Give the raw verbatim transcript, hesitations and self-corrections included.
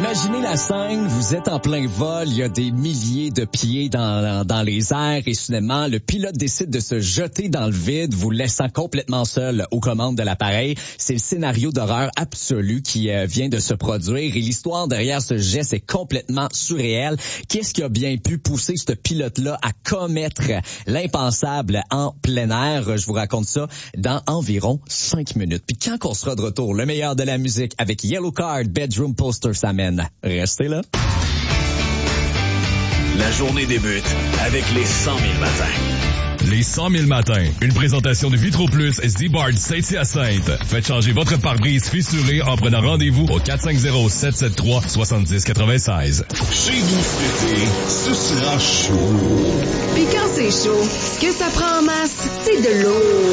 Imaginez la scène, vous êtes en plein vol, il y a des milliers de pieds dans, dans, dans les airs et soudainement, le pilote décide de se jeter dans le vide, vous laissant complètement seul aux commandes de l'appareil. C'est le scénario d'horreur absolu qui euh, vient de se produire et l'histoire derrière ce geste est complètement surréelle. Qu'est-ce qui a bien pu pousser ce pilote-là à commettre l'impensable en plein air? Je vous raconte ça dans environ cinq minutes. Puis quand on sera de retour, le meilleur de la musique avec Yellowcard, Bedroom Poster s'amène. Restez là. La journée débute avec les cent mille matins. Les cent mille matins. Une présentation de Vitro Plus Z-Bard Saint-Hyacinthe. Faites changer votre pare-brise fissuré en prenant rendez-vous au quatre cinq zéro, sept sept trois, six zéro neuf six. Chez nous cet été, ce sera chaud. Puis quand c'est chaud, ce que ça prend en masse, c'est de l'eau.